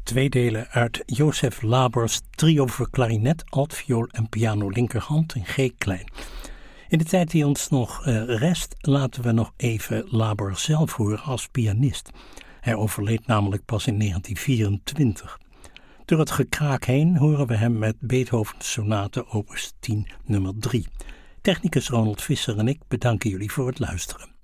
Twee delen uit Joseph Labors trio voor klarinet, altviool en piano linkerhand in G klein. In de tijd die ons nog rest, laten we nog even Labor zelf horen als pianist. Hij overleed namelijk pas in 1924. Door het gekraak heen horen we hem met Beethoven's sonate opus 10 nummer 3. Technicus Ronald Visser en ik bedanken jullie voor het luisteren.